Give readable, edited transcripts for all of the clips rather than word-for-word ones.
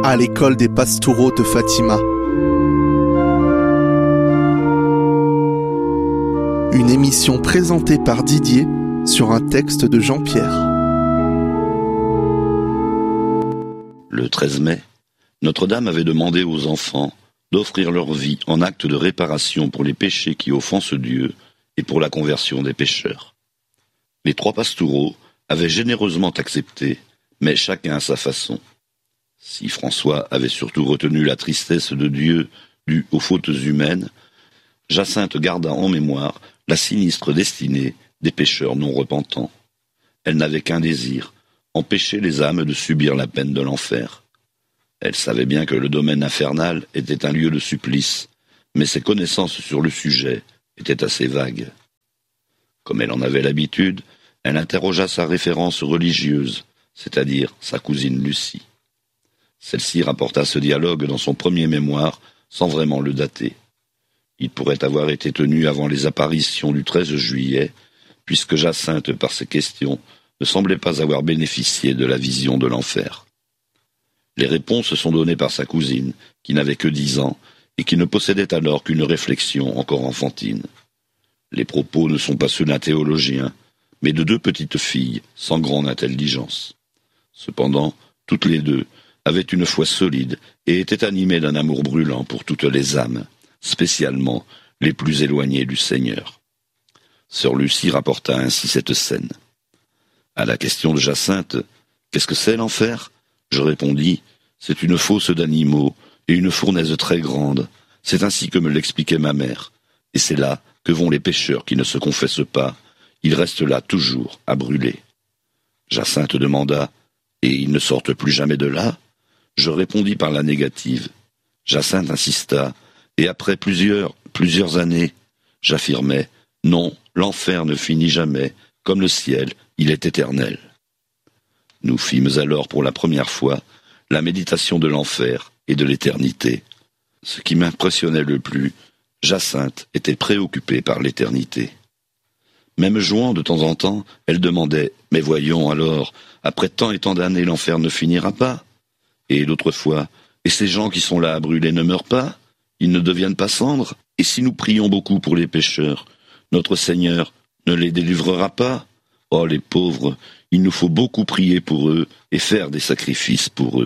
à l'école des Pastoureaux de Fatima. Une émission présentée par Didier sur un texte de Jean-Pierre. Le 13 mai, Notre-Dame avait demandé aux enfants d'offrir leur vie en acte de réparation pour les péchés qui offensent Dieu et pour la conversion des pécheurs. Les 3 pastoureaux avaient généreusement accepté, mais chacun à sa façon. Si François avait surtout retenu la tristesse de Dieu due aux fautes humaines, Jacinthe garda en mémoire la sinistre destinée des pécheurs non repentants. Elle n'avait qu'un désir, empêcher les âmes de subir la peine de l'enfer. Elle savait bien que le domaine infernal était un lieu de supplice, mais ses connaissances sur le sujet étaient assez vagues. Comme elle en avait l'habitude, elle interrogea sa référence religieuse, c'est-à-dire sa cousine Lucie. Celle-ci rapporta ce dialogue dans son premier mémoire, sans vraiment le dater. Il pourrait avoir été tenu avant les apparitions du 13 juillet, puisque Jacinthe, par ses questions, ne semblait pas avoir bénéficié de la vision de l'enfer. Les réponses sont données par sa cousine, qui n'avait que 10 ans, et qui ne possédait alors qu'une réflexion encore enfantine. Les propos ne sont pas ceux d'un théologien, mais de 2 petites filles, sans grande intelligence. Cependant, toutes les 2 avaient une foi solide et étaient animées d'un amour brûlant pour toutes les âmes, spécialement les plus éloignées du Seigneur. Sœur Lucie rapporta ainsi cette scène. À la question de Jacinthe, « Qu'est-ce que c'est l'enfer ?» Je répondis, « C'est une fosse d'animaux et une fournaise très grande. C'est ainsi que me l'expliquait ma mère. Et c'est là que vont les pécheurs qui ne se confessent pas. Ils restent là toujours, à brûler. » Jacinthe demanda, « Et ils ne sortent plus jamais de là ?» Je répondis par la négative. Jacinthe insista, et après plusieurs années, j'affirmai, « Non, l'enfer ne finit jamais, comme le ciel, il est éternel. » Nous fîmes alors pour la première fois la méditation de l'enfer et de l'éternité. Ce qui m'impressionnait le plus, Jacinthe était préoccupée par l'éternité. Même jouant de temps en temps, elle demandait « Mais voyons alors, après tant et tant d'années, l'enfer ne finira pas ?» Et l'autre fois, « Et ces gens qui sont là à brûler ne meurent pas? Ils ne deviennent pas cendres? Et si nous prions beaucoup pour les pécheurs, notre Seigneur ne les délivrera pas? Oh, les pauvres, il nous faut beaucoup prier pour eux et faire des sacrifices pour eux. »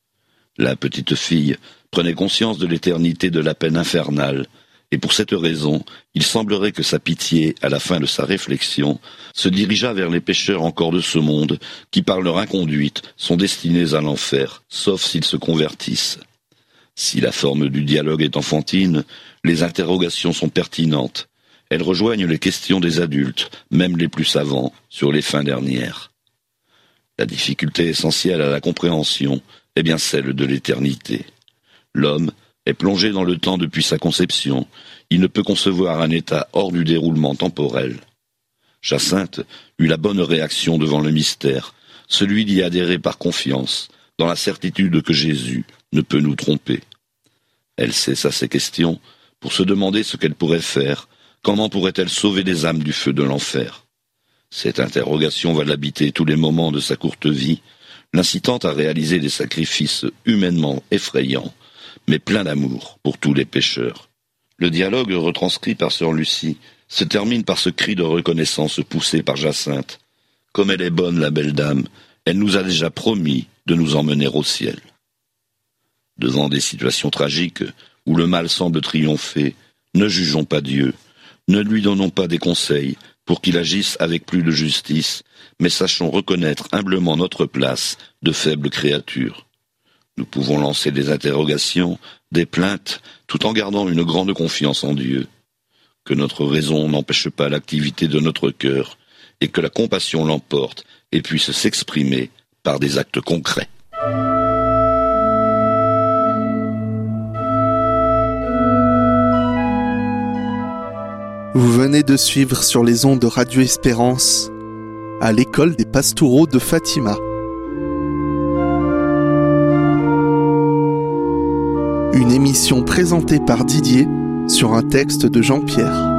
La petite fille prenait conscience de l'éternité de la peine infernale, et pour cette raison, il semblerait que sa pitié, à la fin de sa réflexion, se dirigeât vers les pécheurs encore de ce monde, qui par leur inconduite sont destinés à l'enfer, sauf s'ils se convertissent. Si la forme du dialogue est enfantine, les interrogations sont pertinentes. Elles rejoignent les questions des adultes, même les plus savants, sur les fins dernières. La difficulté essentielle à la compréhension est bien celle de l'éternité. L'homme est plongé dans le temps depuis sa conception. Il ne peut concevoir un état hors du déroulement temporel. Jacinthe eut la bonne réaction devant le mystère, celui d'y adhérer par confiance, dans la certitude que Jésus ne peut nous tromper. Elle cessa ses questions pour se demander ce qu'elle pourrait faire, comment pourrait-elle sauver les âmes du feu de l'enfer. Cette interrogation va l'habiter tous les moments de sa courte vie, l'incitant à réaliser des sacrifices humainement effrayants, mais plein d'amour pour tous les pécheurs. Le dialogue retranscrit par sœur Lucie se termine par ce cri de reconnaissance poussé par Jacinthe. Comme elle est bonne, la belle dame, elle nous a déjà promis de nous emmener au ciel. Devant des situations tragiques où le mal semble triompher, ne jugeons pas Dieu, ne lui donnons pas des conseils pour qu'il agisse avec plus de justice, mais sachons reconnaître humblement notre place de faibles créatures. Nous pouvons lancer des interrogations, des plaintes, tout en gardant une grande confiance en Dieu. Que notre raison n'empêche pas l'activité de notre cœur, et que la compassion l'emporte et puisse s'exprimer par des actes concrets. Vous venez de suivre sur les ondes de Radio Espérance, à l'école des Pastoureaux de Fatima. Une émission présentée par Didier sur un texte de Jean-Pierre.